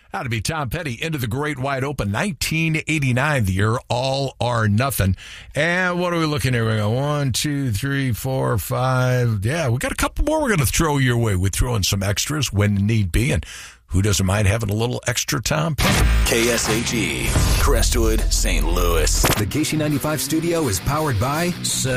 That'd be Tom Petty into the Great Wide Open, 1989, the year All or Nothing. And what are we looking at? We go 1, 2, 3, 4, 5. Yeah, we got a couple more we're going to throw your way. We throw in some extras when need be, and who doesn't mind having a little extra Tom Petty? KSAG, Crestwood, St. Louis. The KC95 studio is powered by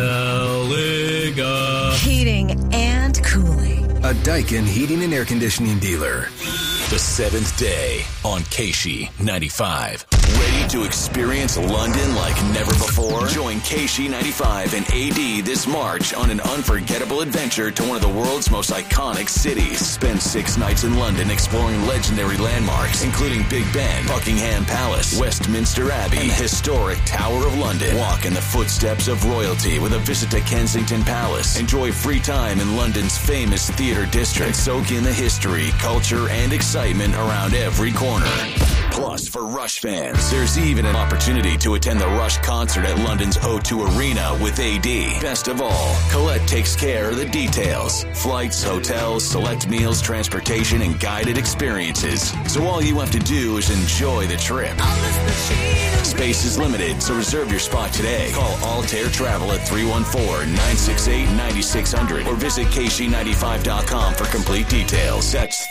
Celica Heating and Cooling, a Daikin heating and air conditioning dealer. The seventh day on KC95. Ready to experience London like never before? Join KC95 and AD this March on an unforgettable adventure to one of the world's most iconic cities. Spend 6 nights in London exploring legendary landmarks, including Big Ben, Buckingham Palace, Westminster Abbey, and the historic Tower of London. Walk in the footsteps of royalty with a visit to Kensington Palace. Enjoy free time in London's famous theater district. And soak in the history, culture, and excitement around every corner. Plus, for Rush fans, there's even an opportunity to attend the Rush concert at London's O2 Arena with AD. Best of all, Colette takes care of the details. Flights, hotels, select meals, transportation, and guided experiences. So all you have to do is enjoy the trip. Space is limited, so reserve your spot today. Call Altair Travel at 314-968-9600 or visit KC95.com for complete details. That's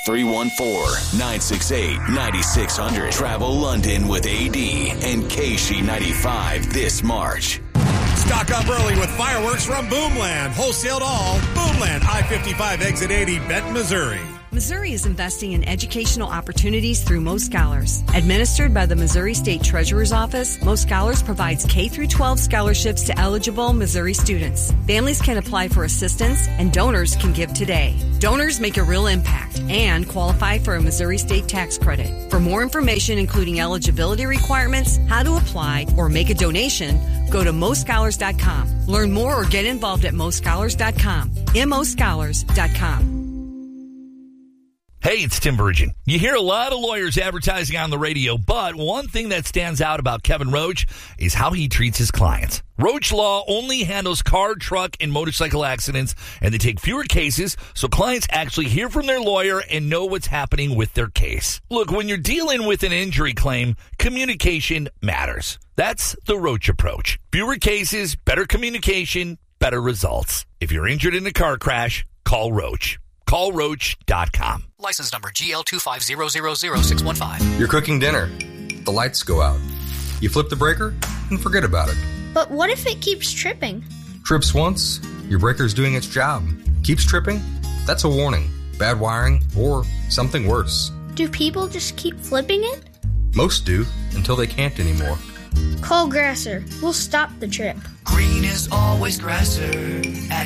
314-968-9600. Travel London with AD and KC95 this March. Stock up early with fireworks from Boomland. Wholesaled all. Boomland, I-55 exit 80, Benton, Missouri. Missouri is investing in educational opportunities through Most Scholars. Administered by the Missouri State Treasurer's Office, Most Scholars provides K-12 scholarships to eligible Missouri students. Families can apply for assistance, and donors can give today. Donors make a real impact and qualify for a Missouri State tax credit. For more information, including eligibility requirements, how to apply, or make a donation, go to mostscholars.com. Learn more or get involved at mostscholars.com. mostscholars.com. Hey, it's Tim Virgin. You hear a lot of lawyers advertising on the radio, but one thing that stands out about Kevin Roach is how he treats his clients. Roach Law only handles car, truck, and motorcycle accidents, and they take fewer cases, so clients actually hear from their lawyer and know what's happening with their case. Look, when you're dealing with an injury claim, communication matters. That's the Roach approach. Fewer cases, better communication, better results. If you're injured in a car crash, call Roach. CallRoach.com. License number GL250000615. You're cooking dinner. The lights go out. You flip the breaker and forget about it. But what if it keeps tripping? Trips once, your breaker's doing its job. Keeps tripping? That's a warning. Bad wiring or something worse. Do people just keep flipping it? Most do, until they can't anymore. Call Grasser. We'll stop the trip. Green is always Grasser at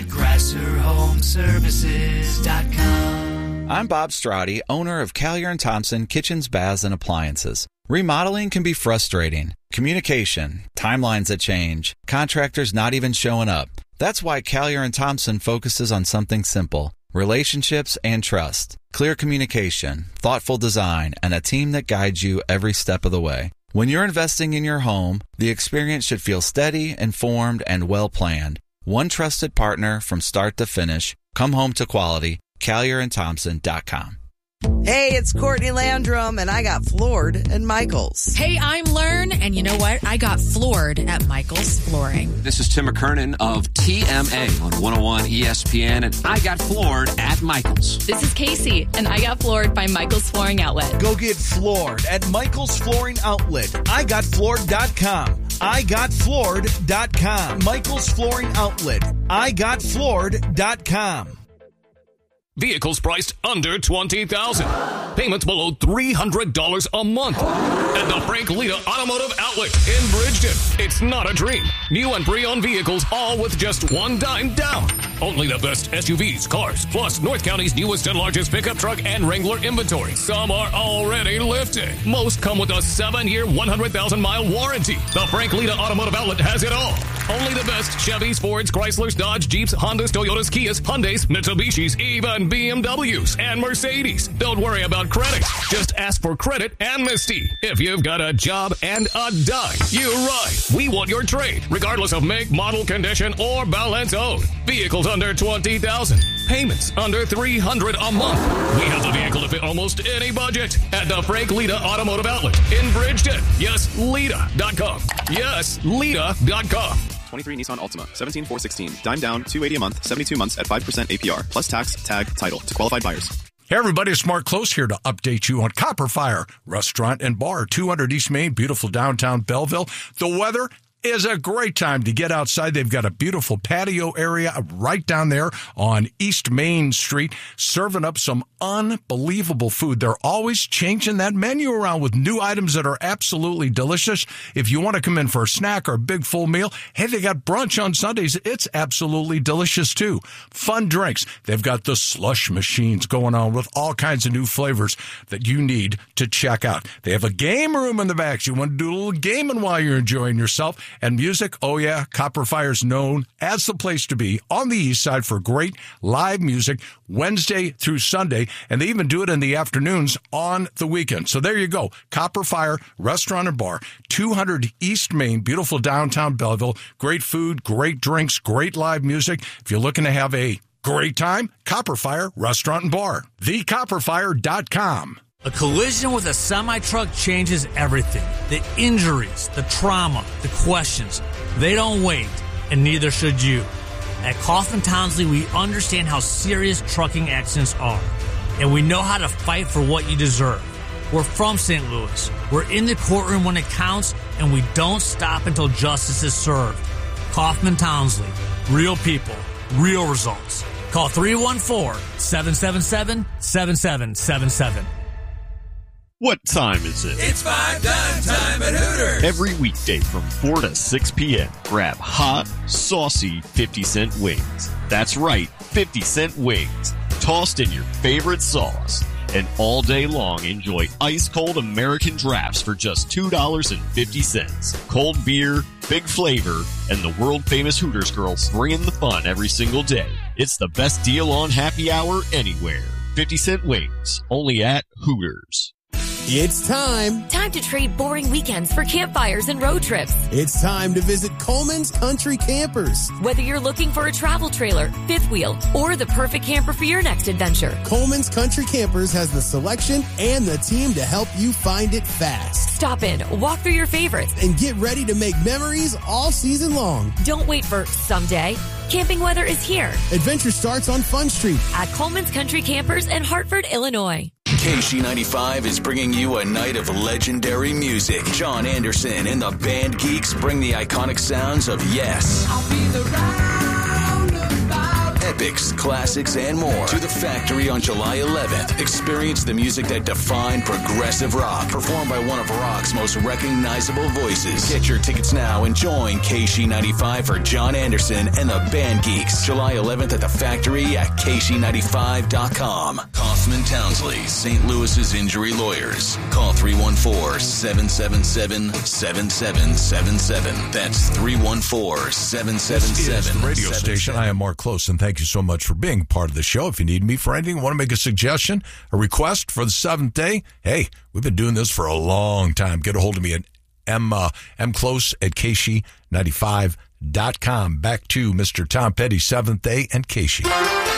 GrasserHomeservices.com. I'm Bob Strati, owner of Callier & Thompson Kitchens, Baths, and Appliances. Remodeling can be frustrating. Communication, timelines that change, contractors not even showing up. That's why Callier & Thompson focuses on something simple: relationships and trust. Clear communication, thoughtful design, and a team that guides you every step of the way. When you're investing in your home, the experience should feel steady, informed, and well-planned. One trusted partner from start to finish. Come home to quality. CallierandThompson.com. Hey, it's Courtney Landrum, and I got floored at Michael's. Hey, I'm Learn, and you know what? I got floored at Michael's Flooring. This is Tim McKernan of TMA on 101 ESPN, and I got floored at Michael's. This is Casey, and I got floored by Michael's Flooring Outlet. Go get floored at Michael's Flooring Outlet. IGotFloored.com. IGotFloored.com. Michael's Flooring Outlet. IGotFloored.com. Vehicles priced under $20,000. Payments below $300 a month. At the Frank Lita Automotive Outlet in Bridgeton. It's not a dream. New and pre-owned vehicles, all with just $1 down. Only the best SUVs, cars, plus North County's newest and largest pickup truck and Wrangler inventory. Some are already lifted. Most come with a 7-year, 100,000-mile warranty. The Frank Lita Automotive Outlet has it all. Only the best Chevys, Fords, Chryslers, Dodge, Jeeps, Hondas, Toyotas, Kias, Hyundais, Mitsubishis, even BMWs and Mercedes. Don't worry about credit. Just ask for credit amnesty. If you've got a job and a dime, you ride. We want your trade, regardless of make, model, condition, or balance owed. Vehicles Miles under 20,000. Payments under $300 a month. We have the vehicle to fit almost any budget at the Frank Lita Automotive Outlet in Bridgeton. Yes, Lita.com. Yes, Lita.com. 23 Nissan Altima, 17,416. Dime down, $280 a month, 72 months at 5% APR, plus tax, tag, title to qualified buyers. Hey everybody, it's Mark Close here to update you on Copper Fire Restaurant and Bar, 200 East Main, beautiful downtown Belleville. The weather is a great time to get outside. They've got a beautiful patio area right down there on East Main Street, serving up some unbelievable food. They're always changing that menu around with new items that are absolutely delicious. If you want to come in for a snack or a big full meal, hey, they got brunch on Sundays. It's absolutely delicious too. Fun drinks. They've got the slush machines going on with all kinds of new flavors that you need to check out. They have a game room in the back. So you want to do a little gaming while you're enjoying yourself. And music, oh yeah, Copper Fire's known as the place to be on the east side for great live music Wednesday through Sunday, and they even do it in the afternoons on the weekend. So there you go, Copper Fire Restaurant and Bar, 200 East Main, beautiful downtown Belleville. Great food, great drinks, great live music. If you're looking to have a great time, Copper Fire Restaurant and Bar, thecopperfire.com. A collision with a semi-truck changes everything. The injuries, the trauma, the questions. They don't wait, and neither should you. At Kaufman Townsley, we understand how serious trucking accidents are, and we know how to fight for what you deserve. We're from St. Louis. We're in the courtroom when it counts, and we don't stop until justice is served. Kaufman Townsley. Real people. Real results. Call 314-777-7777. What time is it? It's 5 time at Hooters. Every weekday from 4 to 6 p.m. Grab hot, saucy 50-cent wings. That's right, 50-cent wings. Tossed in your favorite sauce. And all day long, enjoy ice-cold American drafts for just $2.50. Cold beer, big flavor, and the world-famous Hooters girls bringing the fun every single day. It's the best deal on happy hour anywhere. 50-cent wings, only at Hooters. It's time. Time to trade boring weekends for campfires and road trips. It's time to visit Coleman's Country Campers. Whether you're looking for a travel trailer, fifth wheel, or the perfect camper for your next adventure, Coleman's Country Campers has the selection and the team to help you find it fast. Stop in, walk through your favorites, and get ready to make memories all season long. Don't wait for someday. Camping weather is here. Adventure starts on Fun Street at Coleman's Country Campers in Hartford, Illinois. KC95 is bringing you a night of legendary music. John Anderson and the Band Geeks bring the iconic sounds of Yes, I'll be the roundabout, epics, classics, and more to the Factory on July 11th. Experience the music that defined progressive rock, performed by one of rock's most recognizable voices. Get your tickets now and join KC95 for John Anderson and the Band Geeks. July 11th at the Factory at KC95.com. Kaufman Townsley, St. Louis's injury lawyers. Call 314-777-7777. That's 314-777-7777. This is the radio station. I am Mark Close, and thank you so much for being part of the show. If you need me for anything, want to make a suggestion, a request for the seventh day, hey, we've been doing this for a long time. Get a hold of me at mclose@kc95.com. Back to Mr. Tom Petty, Seventh Day, and Casey.